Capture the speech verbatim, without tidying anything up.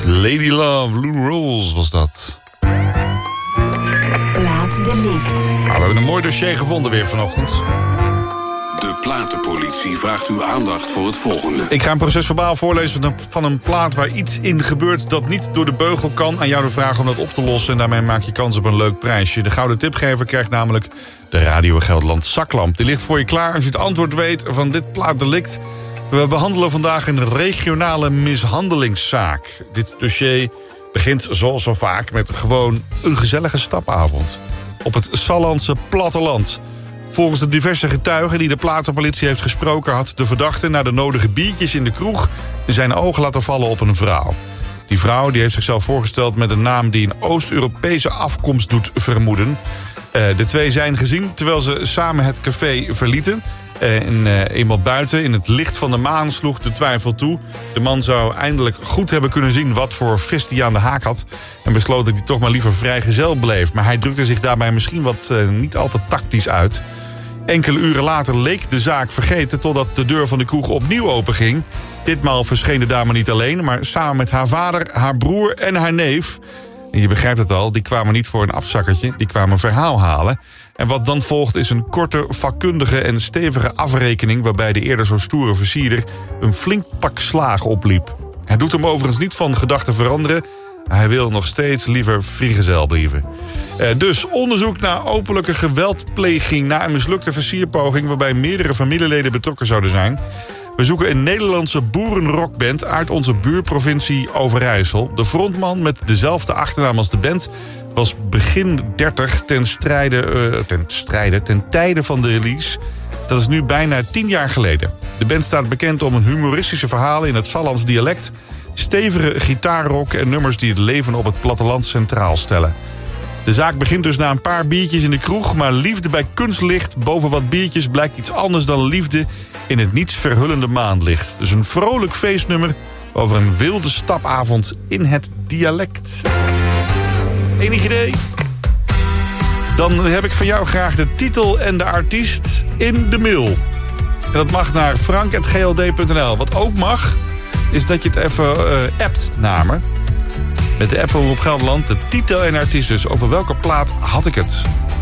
Lady Love, Lou Rawls was dat. Plaatdelict. Nou, we hebben een mooi dossier gevonden weer vanochtend. De platenpolitie vraagt uw aandacht voor het volgende. Ik ga een procesverbaal voorlezen van een, van een plaat waar iets in gebeurt dat niet door de beugel kan. Aan jou de vraag om dat op te lossen en daarmee maak je kans op een leuk prijsje. De gouden tipgever krijgt namelijk de Radio Gelderland zaklamp. Die ligt voor je klaar als je het antwoord weet van dit plaatdelict. We behandelen vandaag een regionale mishandelingszaak. Dit dossier begint zoals zo vaak met gewoon een gezellige stapavond. Op het Sallandse platteland. Volgens de diverse getuigen die de platenpolitie heeft gesproken had de verdachte na de nodige biertjes in de kroeg zijn ogen laten vallen op een vrouw. Die vrouw die heeft zichzelf voorgesteld met een naam die een Oost-Europese afkomst doet vermoeden. Uh, de twee zijn gezien terwijl ze samen het café verlieten. Uh, en uh, eenmaal buiten in het licht van de maan sloeg de twijfel toe. De man zou eindelijk goed hebben kunnen zien wat voor vis hij aan de haak had en besloot dat hij toch maar liever vrijgezel bleef. Maar hij drukte zich daarbij misschien wat uh, niet al te tactisch uit. Enkele uren later leek de zaak vergeten totdat de deur van de kroeg opnieuw openging. Ditmaal verscheen de dame niet alleen, maar samen met haar vader, haar broer en haar neef. En je begrijpt het al, die kwamen niet voor een afzakkertje, die kwamen verhaal halen. En wat dan volgt is een korte, vakkundige en stevige afrekening waarbij de eerder zo stoere versierder een flink pak slagen opliep. Hij doet hem overigens niet van gedachten veranderen. Hij wil nog steeds liever vrijgezel blijven. Uh, dus onderzoek naar openlijke geweldpleging na een mislukte versierpoging waarbij meerdere familieleden betrokken zouden zijn. We zoeken een Nederlandse boerenrockband uit onze buurprovincie Overijssel. De frontman met dezelfde achternaam als de band was begin dertig ten strijde, uh, ten strijde, ten tijde van de release. Dat is nu bijna tien jaar geleden. De band staat bekend om een humoristische verhalen in het Sallands dialect, stevige gitaarrock en nummers die het leven op het platteland centraal stellen. De zaak begint dus na een paar biertjes in de kroeg, maar liefde bij kunstlicht boven wat biertjes blijkt iets anders dan liefde in het niets verhullende maanlicht. Dus een vrolijk feestnummer over een wilde stapavond in het dialect. Enig idee? Dan heb ik van jou graag de titel en de artiest in de mail. En dat mag naar frank punt g l d punt n l. Wat ook mag, is dat je het even uh, appt naar me. Met de app van Omroep Gelderland, de titel en artiest dus. Over welke plaat had ik het?